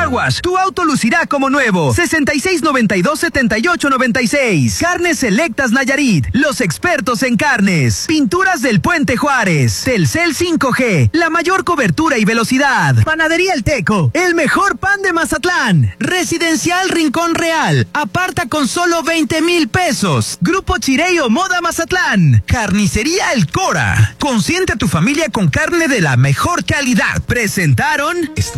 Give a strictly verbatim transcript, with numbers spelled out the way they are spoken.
Car Wash, tu auto lucirá como nuevo. sesenta y seis noventa y dos setenta y ocho noventa y seis. Carnes Selectas Nayarit, los expertos en carnes. Pinturas del Puente Juárez. Telcel cinco G, la mayor cobertura y velocidad. Panadería El Teco, el mejor pan de Mazatlán. Residencial Rincón Real, aparta con solo veinte mil pesos. Grupo Chireo Moda Mazatlán. Carnicería El Cora, consiente a tu familia con carne de la mejor calidad. Presentaron...